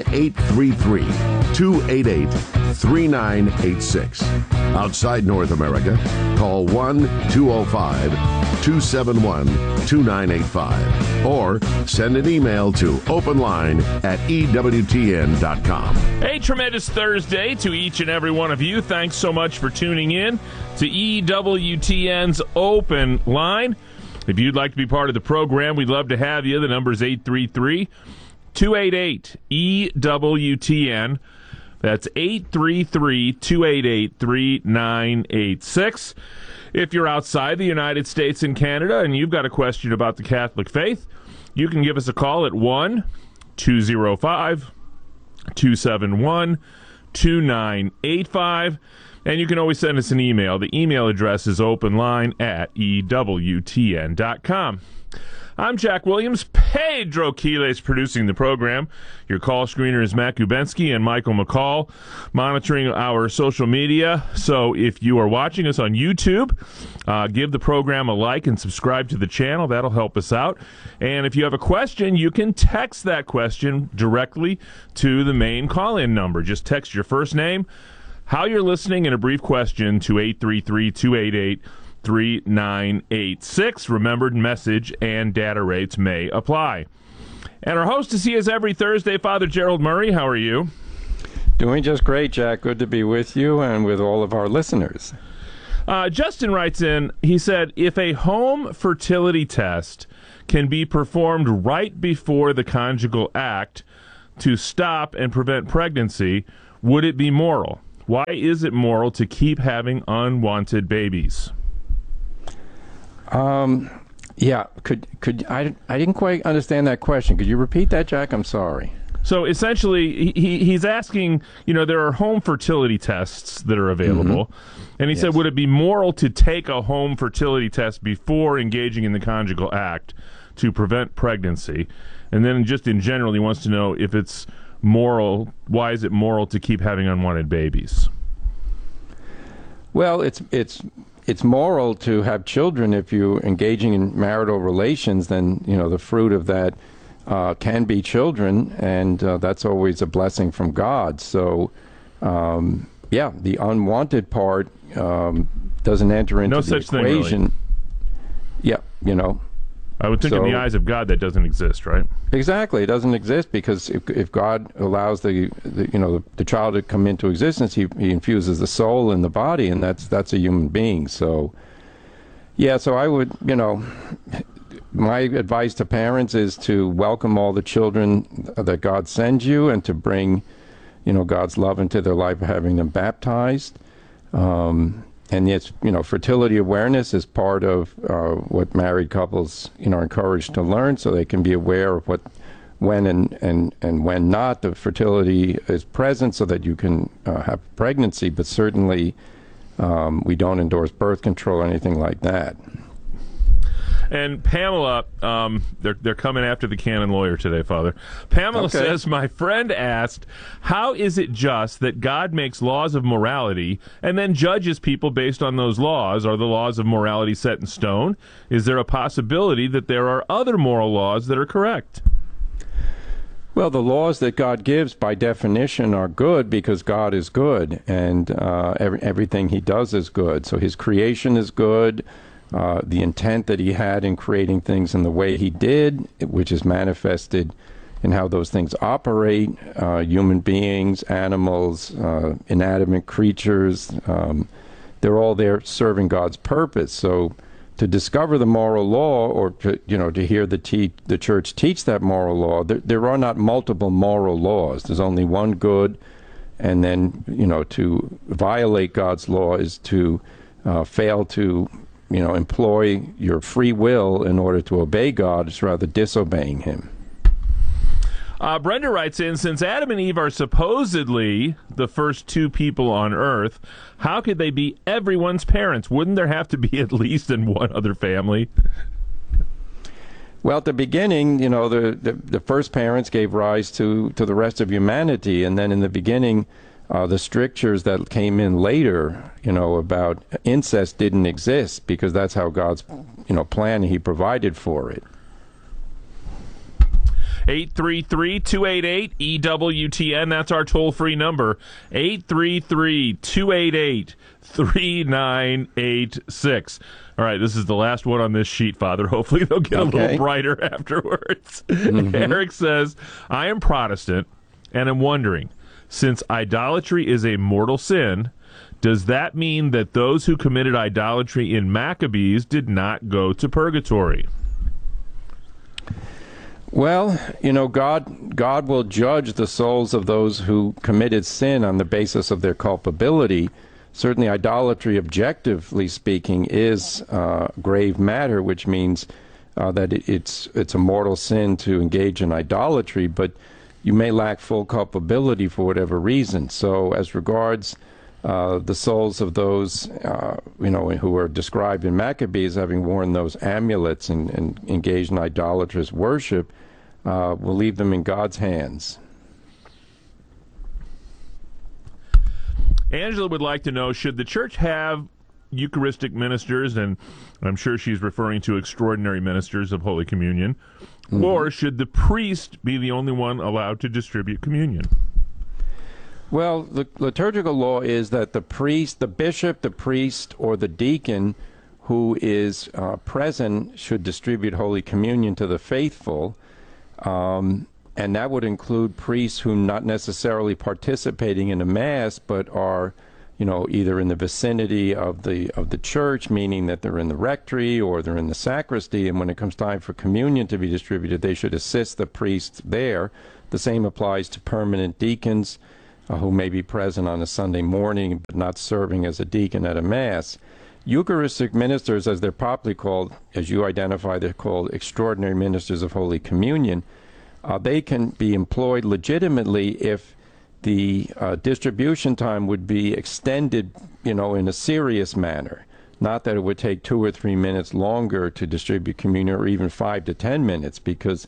1-833-288-3986. Outside North America, call 1-205-271-2985 or send an email to openline@EWTN.com. A tremendous Thursday to each and every one of you. Thanks so much for tuning in to EWTN's Open Line. If you'd like to be part of the program, we'd love to have you. The number is 833-288-EWTN. That's 833-288-3986. If you're outside the United States and Canada and you've got a question about the Catholic faith, you can give us a call at 1-205-271-2985. And you can always send us an email. The email address is openline@EWTN.com. I'm Jack Williams. Pedro Quiles producing the program. Your call screener is Matt Gubensky and Michael McCall monitoring our social media. So if you are watching us on YouTube, give the program a like and subscribe to the channel. That'll help us out. And if you have a question, you can text that question directly to the main call-in number. Just text your first name, how you're listening, and a brief question to 833-288-3986. Remembered message and data rates may apply. And our host is he is every Thursday, Father Gerald Murray. How are you? Doing just great, Jack. Good to be with you and with all of our listeners. Justin writes in, he said, if a home fertility test can be performed right before the conjugal act to stop and prevent pregnancy, would it be moral? Why is it moral to keep having unwanted babies? Yeah, I didn't quite understand that question. Could you repeat that, Jack? I'm sorry. So essentially, he's asking, there are home fertility tests that are available. Mm-hmm. And he said, would it be moral to take a home fertility test before engaging in the conjugal act to prevent pregnancy? And then just in general, he wants to know if it's moral, why is it moral to keep having unwanted babies? Well, it's moral to have children if you're engaging in marital relations. Then the fruit of that can be children, and that's always a blessing from God. So, the unwanted part doesn't enter into the equation. Thing, really. Yeah, I would think in the eyes of God that doesn't exist, right? Exactly, it doesn't exist because if God allows the child to come into existence, he infuses the soul in the body, and that's a human being. So, so I would, my advice to parents is to welcome all the children that God sends you and to bring, God's love into their life by having them baptized. And it's, fertility awareness is part of what married couples, are encouraged to learn, so they can be aware of when and when not the fertility is present, so that you can have pregnancy. But certainly, we don't endorse birth control or anything like that. And Pamela, they're coming after the canon lawyer today, Father. Pamela says, my friend asked, how is it just that God makes laws of morality and then judges people based on those laws? Are the laws of morality set in stone? Is there a possibility that there are other moral laws that are correct? Well, the laws that God gives, by definition, are good because God is good, and everything he does is good. So his creation is good. The intent that he had in creating things in the way he did, which is manifested in how those things operate, human beings, animals, inanimate creatures, they're all there serving God's purpose. So to discover the moral law, or to hear the church teach that moral law, there are not multiple moral laws. There's only one good, and then to violate God's law is to fail to employ your free will in order to obey God. It's rather disobeying him. Brenda writes in, since Adam and Eve are supposedly the first two people on earth, how could they be everyone's parents? Wouldn't there have to be at least in one other family? Well, at the beginning, the first parents gave rise to the rest of humanity, and then in the beginning, the strictures that came in later, about incest didn't exist because that's how God's, plan, he provided for it. 833-288-EWTN, that's our toll-free number, 833-288-3986. All right, this is the last one on this sheet, Father. Hopefully they'll get a little brighter afterwards. Mm-hmm. Eric says, I am Protestant, and I'm wondering, since idolatry is a mortal sin, does that mean that those who committed idolatry in Maccabees did not go to purgatory? Well, God will judge the souls of those who committed sin on the basis of their culpability. Certainly, idolatry, objectively speaking, is grave matter, which means that it's a mortal sin to engage in idolatry, but you may lack full culpability for whatever reason. So as regards the souls of those, who are described in Maccabees having worn those amulets and engaged in idolatrous worship, we'll leave them in God's hands. Angela would like to know, should the church have Eucharistic ministers, and I'm sure she's referring to extraordinary ministers of Holy Communion, or should the priest be the only one allowed to distribute communion? Well, the liturgical law is that the priest, the bishop, the priest, or the deacon who is present should distribute Holy Communion to the faithful. And that would include priests who not necessarily participating in a mass, but are, either in the vicinity of the church, meaning that they're in the rectory or they're in the sacristy. And when it comes time for communion to be distributed, they should assist the priest there. The same applies to permanent deacons who may be present on a Sunday morning but not serving as a deacon at a mass. Eucharistic ministers, as they're popularly called, as you identify, they're called extraordinary ministers of Holy Communion. They can be employed legitimately if the distribution time would be extended, in a serious manner. Not that it would take 2 or 3 minutes longer to distribute communion, or even 5 to 10 minutes, because,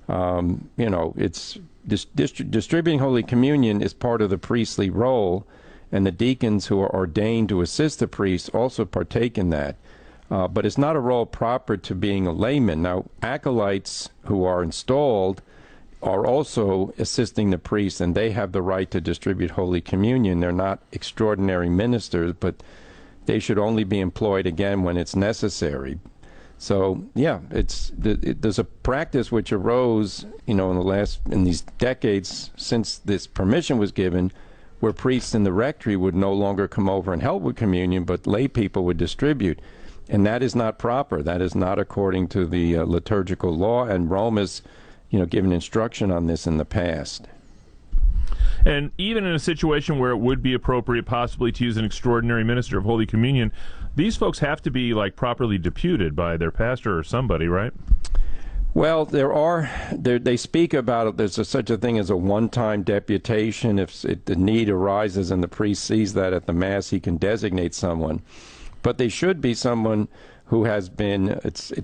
it's distributing Holy Communion is part of the priestly role, and the deacons who are ordained to assist the priest also partake in that. But it's not a role proper to being a layman. Now, acolytes who are installed are also assisting the priest, and they have the right to distribute Holy Communion. They're not extraordinary ministers, but they should only be employed again when it's necessary. So, yeah, there's a practice which arose, in these decades since this permission was given, where priests in the rectory would no longer come over and help with communion, but lay people would distribute. And that is not proper. That is not according to the liturgical law, and Rome has given instruction on this in the past. And even in a situation where it would be appropriate possibly to use an extraordinary minister of Holy Communion, these folks have to be properly deputed by their pastor or somebody, right? Well, they speak about it. There's such a thing as a one-time deputation. If the need arises and the priest sees that at the Mass, he can designate someone. But they should be someone who has been,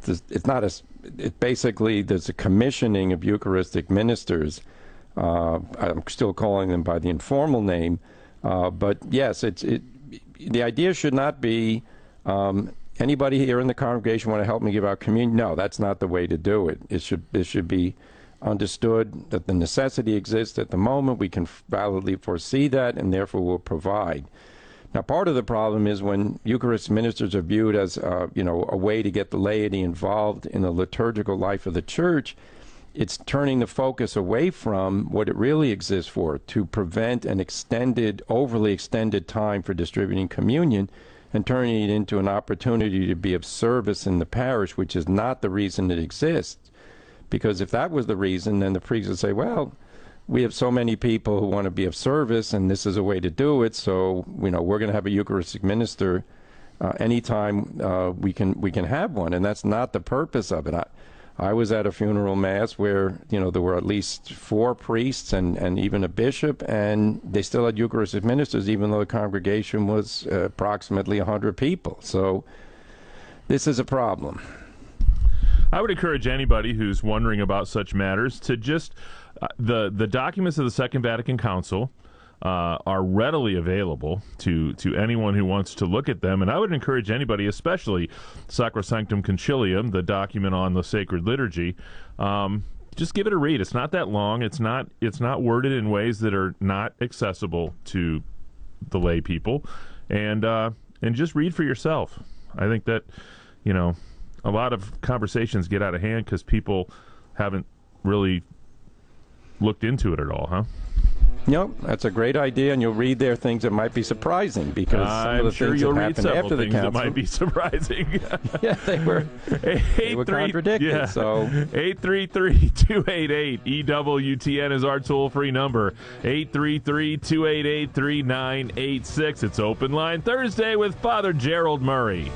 basically there's a commissioning of Eucharistic ministers. I'm still calling them by the informal name. But yes, the idea should not be, anybody here in the congregation want to help me give out communion? No, that's not the way to do it. It should be understood that the necessity exists at the moment. We can validly foresee that, and therefore will provide. Now, part of the problem is when Eucharist ministers are viewed as, a way to get the laity involved in the liturgical life of the Church, it's turning the focus away from what it really exists for, to prevent an overly extended time for distributing communion, and turning it into an opportunity to be of service in the parish, which is not the reason it exists. Because if that was the reason, then the priest would say, well, we have so many people who want to be of service, and this is a way to do it, so we're going to have a Eucharistic minister anytime we can have one, and that's not the purpose of it. I was at a funeral mass where there were at least 4 priests and even a bishop, and they still had Eucharistic ministers, even though the congregation was approximately 100 people. So this is a problem. I would encourage anybody who's wondering about such matters to just the documents of the Second Vatican Council are readily available to anyone who wants to look at them, and I would encourage anybody, especially Sacrosanctum Concilium, the document on the sacred liturgy, just give it a read. It's not that long. It's not worded in ways that are not accessible to the lay people, and just read for yourself. I think that a lot of conversations get out of hand because people haven't really looked into it at all, huh? Nope, that's a great idea, and you'll read there things that might be surprising, because some of the things that happened after the council, that might be surprising. Yeah, they were contradicted. Yeah. So 833-288 EWTN is our toll-free number. 833-288-3986. It's Open Line Thursday with Father Gerald Murray.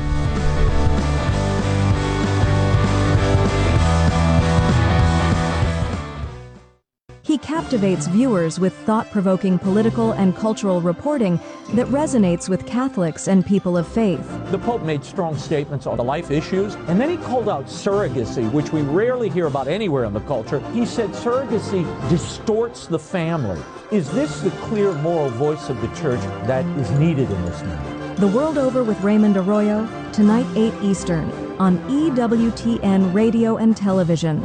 He captivates viewers with thought-provoking political and cultural reporting that resonates with Catholics and people of faith. The Pope made strong statements on the life issues, and then he called out surrogacy, which we rarely hear about anywhere in the culture. He said surrogacy distorts the family. Is this the clear moral voice of the Church that is needed in this moment? The World Over with Raymond Arroyo, tonight 8 Eastern, on EWTN Radio and Television.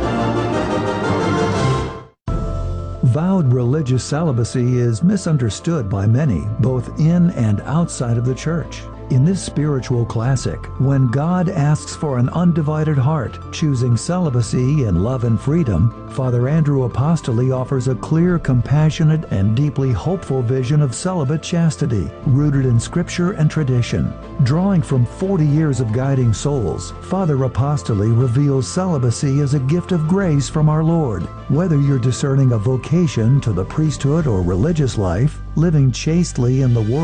Vowed religious celibacy is misunderstood by many, both in and outside of the Church. In this spiritual classic, when God asks for an undivided heart, choosing celibacy in love and freedom, Father Andrew Apostoli offers a clear, compassionate, and deeply hopeful vision of celibate chastity, rooted in Scripture and tradition. Drawing from 40 years of guiding souls, Father Apostoli reveals celibacy as a gift of grace from our Lord. Whether you're discerning a vocation to the priesthood or religious life, living chastely in the world